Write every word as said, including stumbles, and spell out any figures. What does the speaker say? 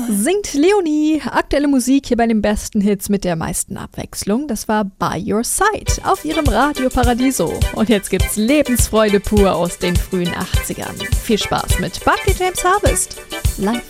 Singt Leonie. Aktuelle Musik hier bei den besten Hits mit der meisten Abwechslung. Das war By Your Side auf ihrem Radio Paradiso. Und jetzt gibt's Lebensfreude pur aus den frühen achtzigern. Viel Spaß mit Bucky James Harvest live.